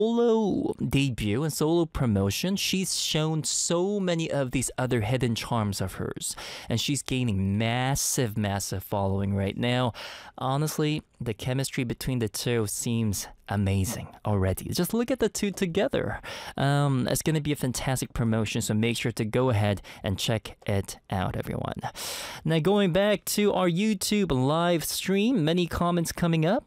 solo debut and solo promotion, she's shown so many of these other hidden charms of hers, and she's gaining massive, massive following right now. Honestly, the chemistry between the two seems amazing already. Just look at the two together. It's going to be a fantastic promotion, so make sure to go ahead and check it out, everyone. Now, going back to our YouTube live stream, many comments coming up.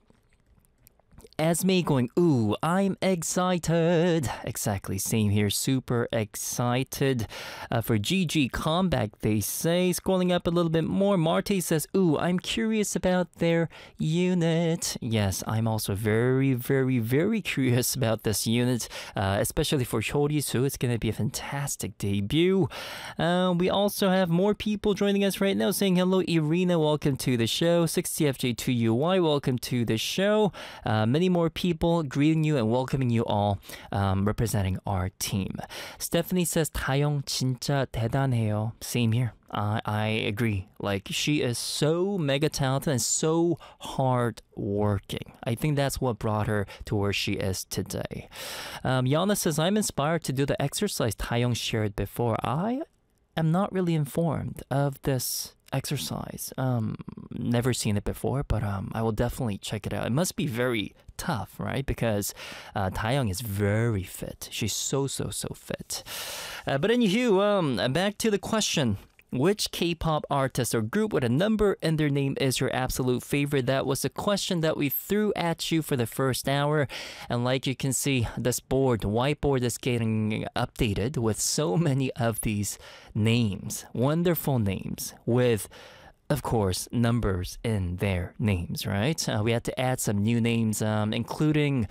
Esme going, ooh, I'm excited. Exactly, same here. Super excited for GG Comeback, they say. Scrolling up a little bit more, Marte says, ooh, I'm curious about their unit. Yes, I'm also very, very, very curious about this unit, especially for Hyorisu. It's going to be a fantastic debut. We also have more people joining us right now saying hello. Irina, welcome to the show. 60FJ2UY, welcome to the show. Many more people greeting you and welcoming you all, representing our team. Stephanie says, 타영 진짜 대단해요. Same here. I agree. Like, she is so mega talented and so hard working. I think that's what brought her to where she is today. Yana says, I'm inspired to do the exercise Taeyong shared before. I am not really informed of this exercise. Never seen it before, but I will definitely check it out. It must be very tough, right? Because Taeyong is very fit. She's so fit. But anywho, back to the question. Which K-pop artist or group with a number in their name is your absolute favorite? That was the question that we threw at you for the first hour. And like you can see, this whiteboard is getting updated with so many of these names. Wonderful names with, of course, numbers in their names, right? We had to add some new names, including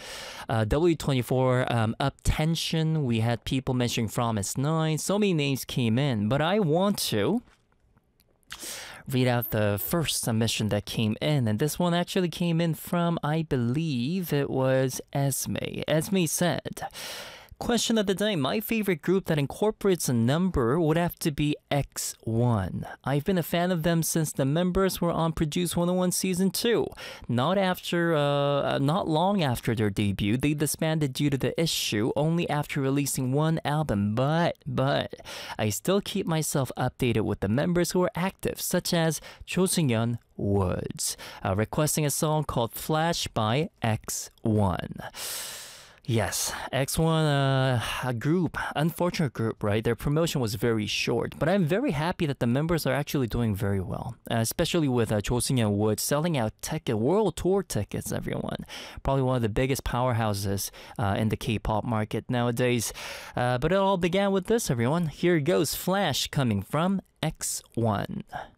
W24, Up Tension. We had people mentioning From S9. So many names came in, but I want to read out the first submission that came in, and this one actually came in from, I believe it was Esme. Esme said, question of the day, my favorite group that incorporates a number would have to be X1. I've been a fan of them since the members were on Produce 101 Season 2. Not long after their debut, they disbanded due to the issue only after releasing one album, but I still keep myself updated with the members who are active, such as Cho Seung-yeon, Woods, requesting a song called Flash by X1. Yes, X1, a group, unfortunate group, right? Their promotion was very short, but I'm very happy that the members are actually doing very well, especially with Cho Seung-yeon Wood selling out world tour tickets, everyone. Probably one of the biggest powerhouses in the K-pop market nowadays. But it all began with this, everyone. Here goes Flash coming from X1.